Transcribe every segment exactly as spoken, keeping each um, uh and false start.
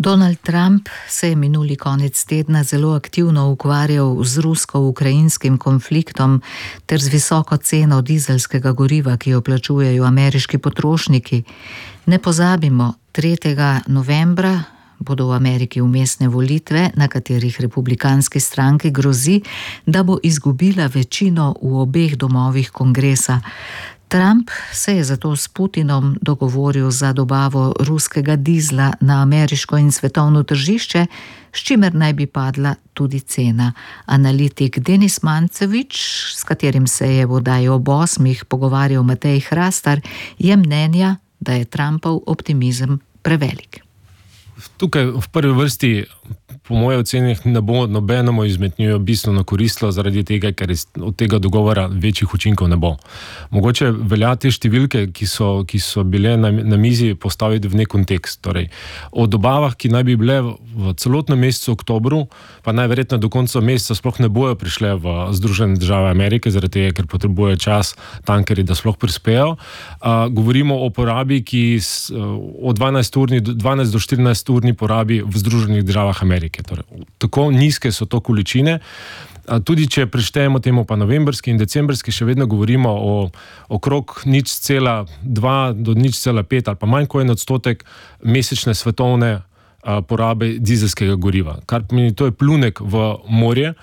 Donald Trump se je minuli konec tedna zelo aktivno ukvarjal z rusko-ukrajinskim konfliktom ter z visoko ceno dizelskega goriva, ki jo plačujejo ameriški potrošniki. Ne pozabimo, tretjega novembra bodo v Ameriki vmesne volitve, na katerih republikanski stranki grozi, da bo izgubila večino v obeh domovih kongresa. Trump se je zato s Putinom dogovoril za dobavo ruskega dizla na ameriško in svetovno tržišče, s čimer naj bi padla tudi cena. Analitik Denis Mancevič, s katerim se je v oddaji ob osmih pogovarjal Matej Hrastar, je mnenja, da je Trumpov optimizem prevelik. Tukaj v prvi vrsti, po moje oceni, ne bo nobenemu izmed njiju bistveno koristilo zaradi tega, ker od tega dogovora večjih učinkov ne bo. Mogoče velja te številke, ki so, ki so bile na, na mizi, postaviti v nek kontekst. Torej, o dobavah, ki naj bi bile v celotnem mesecu oktobru, pa najverjetno do konca meseca sploh ne bojo prišle v Združene države Amerike, zaradi tega, ker potrebuje čas tankerji, da sploh prispejo. Uh, govorimo o porabi, ki s, uh, od dvanajst do štirinajst urni porabi v Združenih državah Amerike. Torej, tako nizke so to količine. Tudi če preštejemo temu pa novembrski in decembrski, še vedno govorimo o okrog nič cela dva do nič cela pet ali pa manj kot en odstotek mesečne svetovne porabe dizelskega goriva. Kar pomeni, to je plunek v morje.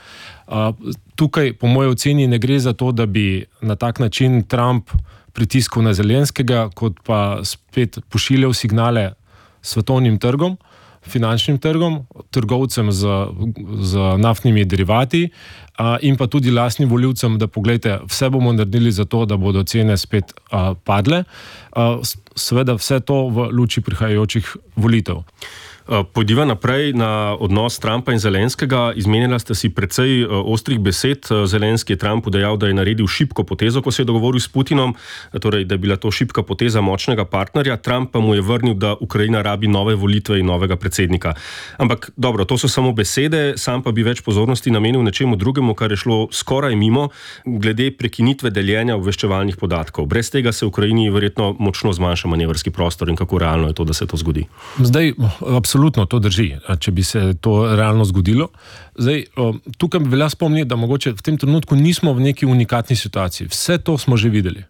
Tukaj, po moje oceni, ne gre za to, da bi na tak način Trump pritiskal na Zelenskega, kot pa spet pošiljal signale svetovnim trgom, finančnim trgom, trgovcem z, z naftnimi derivati a, in pa tudi lastnim volivcem, da pogledajte, vse bomo naredili za to, da bodo cene spet a, padle. A, seveda vse to v luči prihajajočih volitev. Pojdiva naprej na odnos Trumpa in Zelenskega. Izmenjala sta si precej ostrih besed. Zelenski je Trumpu dejal, da je naredil šibko potezo, ko se je dogovoril s Putinom, torej, da je bila to šibka poteza močnega partnerja. Trump pa mu je vrnil, da Ukrajina rabi nove volitve in novega predsednika. Ampak dobro, to so samo besede, sam pa bi več pozornosti namenil nečemu drugemu, kar je šlo skoraj mimo, glede prekinitve deljenja obveščevalnih podatkov. Brez tega se v Ukrajini verjetno močno zmanjša manevrski prostor in kako realno je to, da se to zgodi. Zdaj, absolutno to drži, če bi se to realno zgodilo. Zdaj, tukaj velja spomniti, da mogoče v tem trenutku nismo v neki unikatni situaciji. Vse to smo že videli.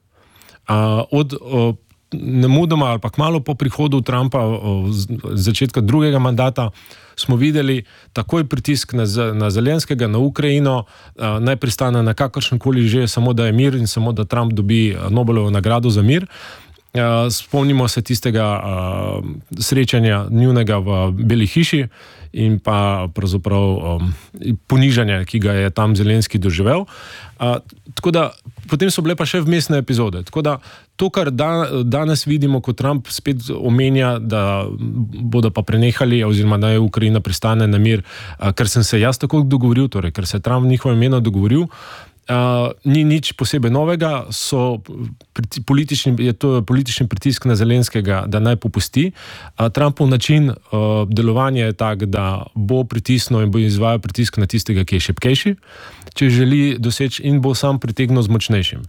Od nemudoma ali pa kmalu po prihodu Trumpa z začetka drugega mandata smo videli takoj pritisk na, na Zelenskega, na Ukrajino, naj pristane na kakršenkoli že, samo da je mir in samo da Trump dobi Nobelovo nagrado za mir. Uh, spomnimo se tistega uh, srečanja njunega v Beli hiši in pa pravzaprav um, ponižanja, ki ga je tam Zelenski doživel. Uh, tako da, potem so bile pa še vmesne epizode. Tako da, to, kar da, danes vidimo, ko Trump spet omenja, da bodo pa prenehali, oziroma da je Ukrajina pristane na mir, uh, ker sem se jaz tako dogovoril, torej, ker se je Trump v njihovem imenu dogovoril, Uh, ni nič posebej novega, so politični, je to politični pritisk na Zelenskega, da naj popusti. Uh, Trumpov način uh, delovanja je tak, da bo pritisnil in bo izvajal pritisk na tistega, ki je šibkejši, če želi doseči, in bo sam pritegnil z močnejšim.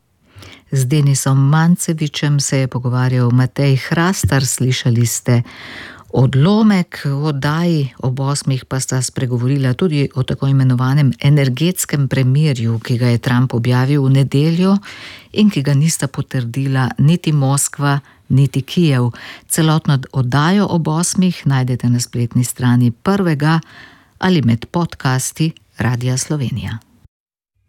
Z Denisom Mancevičem se je pogovarjal Matej Hrastar, slišali ste odlomek v oddaji, ob osmih pa sta spregovorila tudi o tako imenovanem energetskem premirju, ki ga je Trump objavil v nedeljo in ki ga nista potrdila niti Moskva, niti Kijev. Celotno oddajo ob osmih najdete na spletni strani Prvega ali med podcasti Radia Slovenija.